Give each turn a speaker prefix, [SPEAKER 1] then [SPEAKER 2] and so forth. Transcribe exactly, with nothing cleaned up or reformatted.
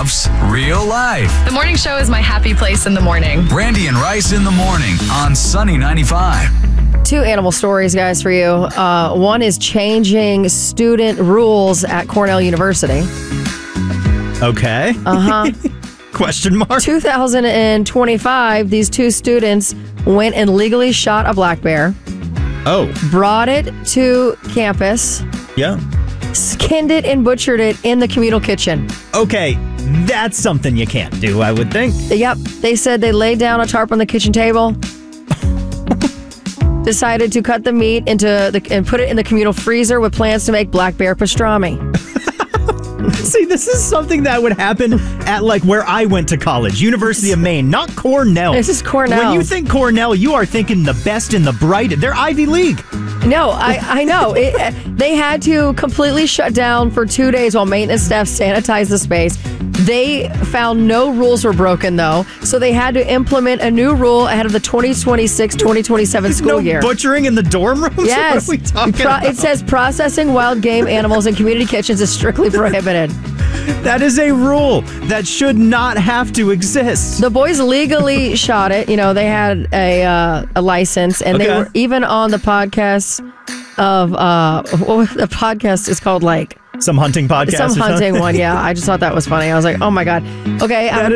[SPEAKER 1] laughs, real life.
[SPEAKER 2] The morning show is my happy place in the morning.
[SPEAKER 1] Brandy and Rice in the morning on Sunny ninety-five.
[SPEAKER 3] Two animal stories, guys, for you. Uh, one is changing student rules at Cornell University.
[SPEAKER 4] Okay.
[SPEAKER 3] Uh-huh.
[SPEAKER 4] Question mark?
[SPEAKER 3] two thousand twenty-five, these two students went and legally shot a black bear,
[SPEAKER 4] Oh,
[SPEAKER 3] brought it to campus,
[SPEAKER 4] yeah.
[SPEAKER 3] skinned it and butchered it in the communal kitchen.
[SPEAKER 4] Okay, that's something you can't do, I would think.
[SPEAKER 3] Yep. They said they laid down a tarp on the kitchen table, decided to cut the meat into the and put it in the communal freezer with plans to make black bear pastrami.
[SPEAKER 4] See, this is something that would happen at, like, where I went to college, University of Maine, not Cornell.
[SPEAKER 3] This is Cornell.
[SPEAKER 4] When you think Cornell, you are thinking the best and the bright. They're Ivy League.
[SPEAKER 3] No, I, I know. It, they had to completely shut down for two days while maintenance staff sanitized the space. They found no rules were broken, though, so they had to implement a new rule ahead of the twenty twenty-six twenty twenty-seven school
[SPEAKER 4] no
[SPEAKER 3] year.
[SPEAKER 4] Butchering in the dorm rooms?
[SPEAKER 3] Yes.
[SPEAKER 4] What are we talking
[SPEAKER 3] Pro-
[SPEAKER 4] about?
[SPEAKER 3] It says processing wild game animals in community kitchens is strictly prohibited.
[SPEAKER 4] That is a rule that should not have to exist.
[SPEAKER 3] The boys legally shot it. You know, they had a uh, a license, and
[SPEAKER 4] Okay.
[SPEAKER 3] they were even on the podcast of uh, what the podcast is called, like
[SPEAKER 4] Some hunting podcast.
[SPEAKER 3] some
[SPEAKER 4] or
[SPEAKER 3] hunting
[SPEAKER 4] something?
[SPEAKER 3] one. Yeah, I just thought that was funny. I was like, oh my god. Okay,
[SPEAKER 4] That
[SPEAKER 3] I'm